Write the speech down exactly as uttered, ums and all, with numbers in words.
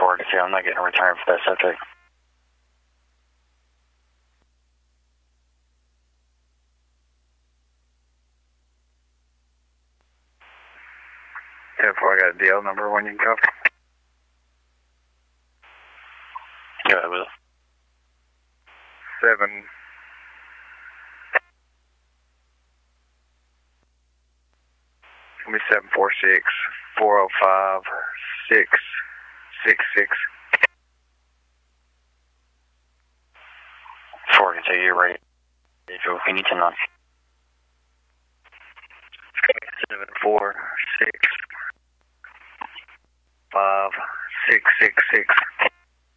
forty-two. I'm not getting a return for that subject. ten four, I got a D L number when you can go. Go ahead with it. Seven. Give me seven four six four oh five six six six. forty-two, you're right. Visual, you need to know. Seven four six five six six six.